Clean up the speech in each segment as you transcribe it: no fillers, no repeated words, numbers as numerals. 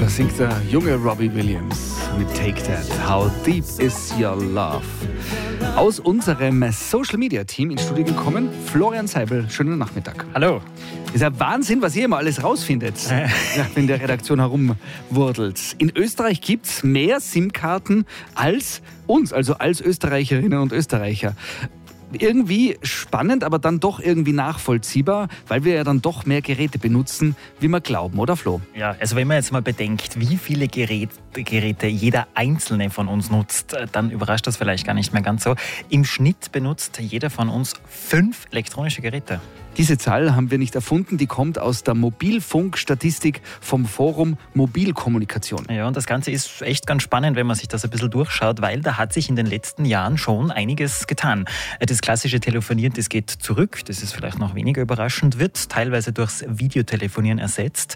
Das singt der junge Robbie Williams mit Take That. How Deep Is Your Love? Aus unserem Social-Media-Team ins Studio gekommen, Florian Seibel. Schönen Nachmittag. Hallo. Ist ja Wahnsinn, was ihr immer alles rausfindet, wenn der Redaktion herumwurdelt. In Österreich gibt es mehr SIM-Karten als uns, also als Österreicherinnen und Österreicher. Irgendwie spannend, aber dann doch irgendwie nachvollziehbar, weil wir ja dann doch mehr Geräte benutzen, wie wir glauben, oder Flo? Ja, also wenn man jetzt mal bedenkt, wie viele Geräte jeder Einzelne von uns nutzt, dann überrascht das vielleicht gar nicht mehr ganz so. Im Schnitt benutzt jeder von uns 5 elektronische Geräte. Diese Zahl haben wir nicht erfunden, die kommt aus der Mobilfunkstatistik vom Forum Mobilkommunikation. Ja, und das Ganze ist echt ganz spannend, wenn man sich das ein bisschen durchschaut, weil da hat sich in den letzten Jahren schon einiges getan. Das klassische Telefonieren, das geht zurück, das ist vielleicht noch weniger überraschend, wird teilweise durchs Videotelefonieren ersetzt.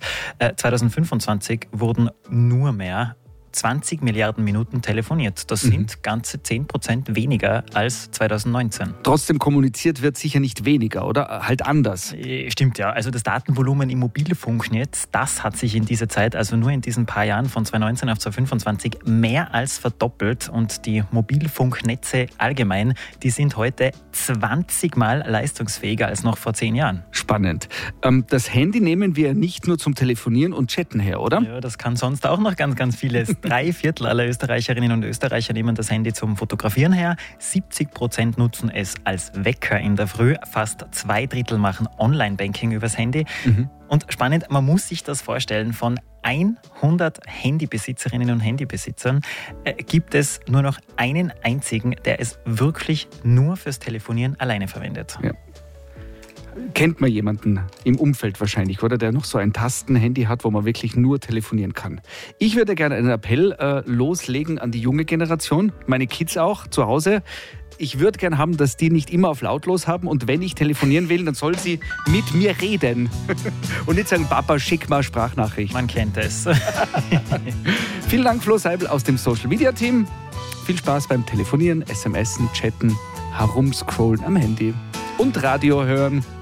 2025 wurden nur mehr 20 Milliarden Minuten telefoniert. Das sind ganze 10% weniger als 2019. Trotzdem kommuniziert wird sicher nicht weniger, oder? Halt anders. Stimmt, ja. Also das Datenvolumen im Mobilfunknetz, das hat sich in dieser Zeit, also nur in diesen paar Jahren von 2019 auf 2025, mehr als verdoppelt. Und die Mobilfunknetze allgemein, die sind heute 20 Mal leistungsfähiger als noch vor 10 Jahren. Spannend. Das Handy nehmen wir nicht nur zum Telefonieren und Chatten her, oder? Ja, das kann sonst auch noch ganz, ganz vieles. 3/4 aller Österreicherinnen und Österreicher nehmen das Handy zum Fotografieren her. 70% nutzen es als Wecker in der Früh. Fast 2/3 machen Online-Banking übers Handy. Und spannend, man muss sich das vorstellen, von 100 Handybesitzerinnen und Handybesitzern gibt es nur noch einen einzigen, der es wirklich nur fürs Telefonieren alleine verwendet. Ja. Kennt man jemanden im Umfeld wahrscheinlich, oder? Der noch so ein Tastenhandy hat, wo man wirklich nur telefonieren kann. Ich würde gerne einen Appell loslegen an die junge Generation, meine Kids auch zu Hause. Ich würde gerne haben, dass die nicht immer auf lautlos haben und wenn ich telefonieren will, dann soll sie mit mir reden. Und nicht sagen, Papa, schick mal Sprachnachricht. Man kennt es. Vielen Dank, Flo Seibel aus dem Social-Media-Team. Viel Spaß beim Telefonieren, SMSen, Chatten, herumscrollen am Handy und Radio hören.